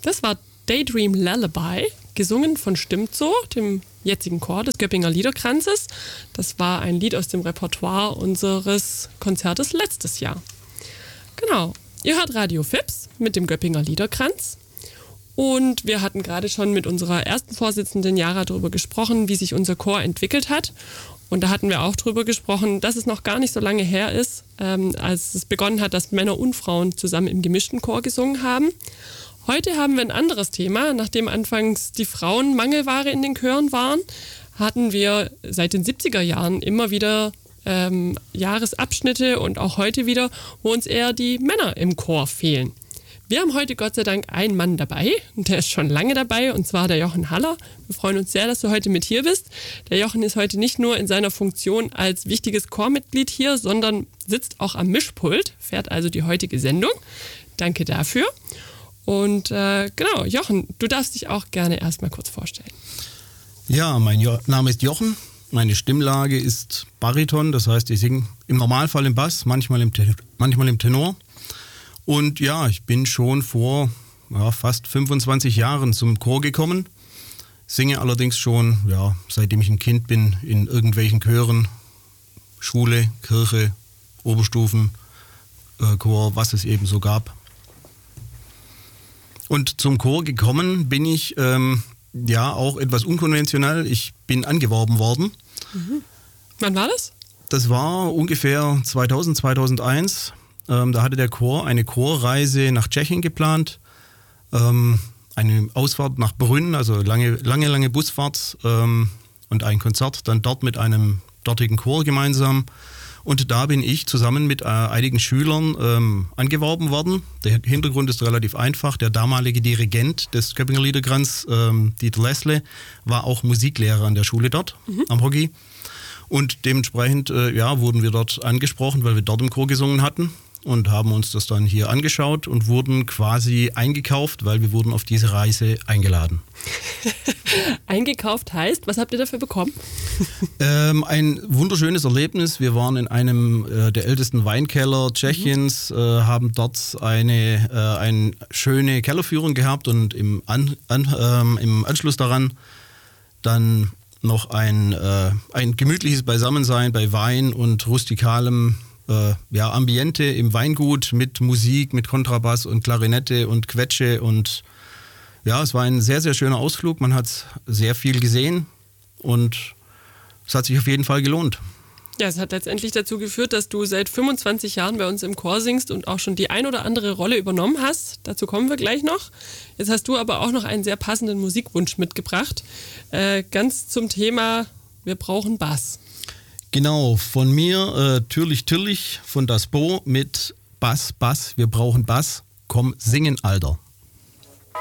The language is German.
Das war Daydream Lullaby, gesungen von Stimmt so, dem jetzigen Chor des Göppinger Liederkranzes. Das war ein Lied aus dem Repertoire unseres Konzertes letztes Jahr. Genau, ihr hört Radio Fips mit dem Göppinger Liederkranz. Und wir hatten gerade schon mit unserer ersten Vorsitzenden Jara darüber gesprochen, wie sich unser Chor entwickelt hat. Und da hatten wir auch darüber gesprochen, dass es noch gar nicht so lange her ist, als es begonnen hat, dass Männer und Frauen zusammen im gemischten Chor gesungen haben. Heute haben wir ein anderes Thema. Nachdem anfangs die Frauen Mangelware in den Chören waren, hatten wir seit den 70er Jahren immer wieder Jahresabschnitte und auch heute wieder, wo uns eher die Männer im Chor fehlen. Wir haben heute Gott sei Dank einen Mann dabei, und der ist schon lange dabei, und zwar der Jochen Haller. Wir freuen uns sehr, dass du heute mit hier bist. Der Jochen ist heute nicht nur in seiner Funktion als wichtiges Chormitglied hier, sondern sitzt auch am Mischpult, fährt also die heutige Sendung. Danke dafür. Und genau, Jochen, du darfst dich auch gerne erstmal kurz vorstellen. Ja, mein Name ist Jochen. Meine Stimmlage ist Bariton, das heißt, ich singe im Normalfall im Bass, manchmal im Tenor. Und ja, ich bin schon vor fast 25 Jahren zum Chor gekommen, singe allerdings schon, seitdem ich ein Kind bin, in irgendwelchen Chören, Schule, Kirche, Oberstufen, Chor, was es eben so gab. Und zum Chor gekommen bin ich auch etwas unkonventionell. Ich bin angeworben worden. Mhm. Wann war das? Das war ungefähr 2000, 2001. Da hatte der Chor eine Chorreise nach Tschechien geplant. Eine Ausfahrt nach Brünn, also lange Busfahrt und ein Konzert dann dort mit einem dortigen Chor gemeinsam. Und da bin ich zusammen mit einigen Schülern angeworben worden. Der Hintergrund ist relativ einfach. Der damalige Dirigent des Göppinger Liederkranz, Dieter Lessle, war auch Musiklehrer an der Schule dort, am Hoggi. Und dementsprechend wurden wir dort angesprochen, weil wir dort im Chor gesungen hatten. Und haben uns das dann hier angeschaut und wurden quasi eingekauft, weil wir wurden auf diese Reise eingeladen. Eingekauft heißt, was habt ihr dafür bekommen? Ein wunderschönes Erlebnis. Wir waren in einem der ältesten Weinkeller Tschechiens, haben dort eine schöne Kellerführung gehabt und im Anschluss daran dann noch ein gemütliches Beisammensein bei Wein und rustikalem Ambiente im Weingut mit Musik, mit Kontrabass und Klarinette und Quetsche, und ja, es war ein sehr, sehr schöner Ausflug. Man hat sehr viel gesehen und es hat sich auf jeden Fall gelohnt. Ja, es hat letztendlich dazu geführt, dass du seit 25 Jahren bei uns im Chor singst und auch schon die ein oder andere Rolle übernommen hast. Dazu kommen wir gleich noch. Jetzt hast du aber auch noch einen sehr passenden Musikwunsch mitgebracht. Ganz zum Thema, wir brauchen Bass. Genau, von mir Türlich von Das Bo mit Bass, wir brauchen Bass, komm singen, Alter.